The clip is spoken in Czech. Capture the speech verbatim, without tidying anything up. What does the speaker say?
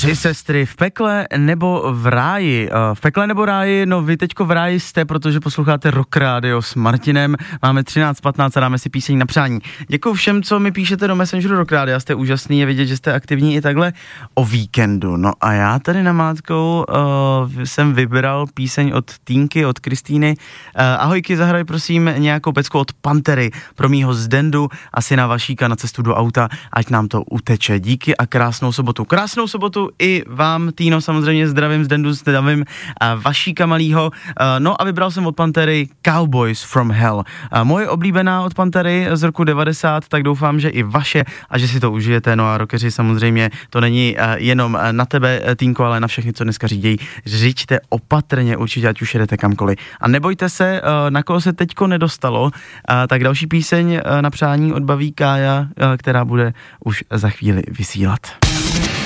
Tři sestry v pekle nebo v ráji. V pekle nebo ráji, no vy teďko v ráji jste, protože posloucháte Rock Radio s Martinem. Máme třináct patnáct a dáme si píseň na přání. Děkuju všem, co mi píšete do Messengeru Rock Radio, jste úžasný, je vidět, že jste aktivní i takhle o víkendu. No a já tady namátkou uh, jsem vybral píseň od Týnky, od Kristýny. Uh, ahojky, zahraj prosím nějakou pecku od Pantery pro mýho Zdendu a syna Vašíka na cestu do auta, ať nám to uteče. Díky a krásnou sobotu. Krásnou sobotu i vám, Týno, samozřejmě zdravím, Zdendu zdravím a Vašíka malýho. No a vybral jsem od Pantery Cowboys from Hell. Moje oblíbená od Pantery z roku devadesát, tak doufám, že i vaše a že si to užijete. No a rockeři, samozřejmě to není jenom na tebe, Týnko, ale na všechny, co dneska řídějí. Řiďte opatrně určitě, ať už jedete kamkoliv. A nebojte se, na koho se teďko nedostalo, tak další píseň na přání odbaví Kája, která bude už za chvíli vysílat.